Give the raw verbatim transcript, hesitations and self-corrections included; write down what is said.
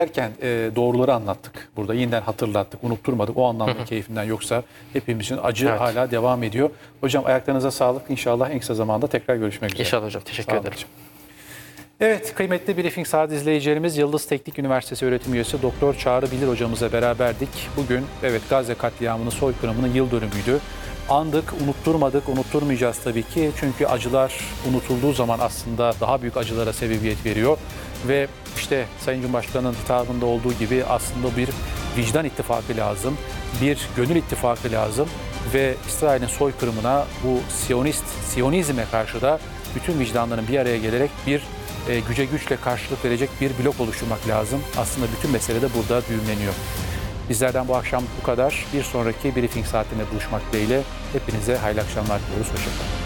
derken e, doğruları anlattık. Burada yeniden hatırlattık, unutturmadık. O anlamda keyfinden, yoksa hepimizin acı Evet. hala devam ediyor. Hocam ayaklarınıza sağlık. İnşallah en kısa zamanda tekrar görüşmek üzere. İnşallah hocam. Teşekkür Sağ olun ederim. hocam. Evet, kıymetli Briefing Saat izleyicilerimiz, Yıldız Teknik Üniversitesi öğretim üyesi Doktor Çağrı Bilir hocamızla beraberdik. Bugün evet Gazze katliamının, soykırımının yıl dönümüydü. Andık, unutturmadık, unutturmayacağız tabii ki. Çünkü acılar unutulduğu zaman aslında daha büyük acılara sebebiyet veriyor. Ve işte Sayın Cumhurbaşkanı'nın hitabında olduğu gibi aslında bir vicdan ittifakı lazım, bir gönül ittifakı lazım. Ve İsrail'in soykırımına, bu Siyonist, Siyonizme karşı da bütün vicdanların bir araya gelerek bir e, güce güçle karşılık verecek bir blok oluşturmak lazım. Aslında bütün mesele de burada düğümleniyor. Bizlerden bu akşam bu kadar. Bir sonraki briefing saatinde buluşmak dileğiyle hepinize hayırlı akşamlar diliyoruz. Hoşçakalın.